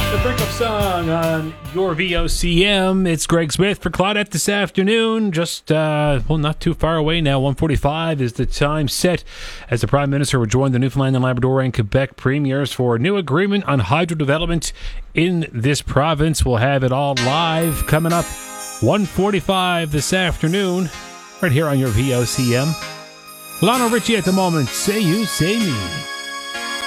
The breakup song on your VOCM. It's Greg Smith for Claudette this afternoon. Just, not too far away now. 1:45 is the time set as the Prime Minister will join the Newfoundland and Labrador and Quebec premiers for a new agreement on hydro development in this province. We'll have it all live coming up 1:45 this afternoon right here on your VOCM. Lionel Richie at the moment. Say you, say me.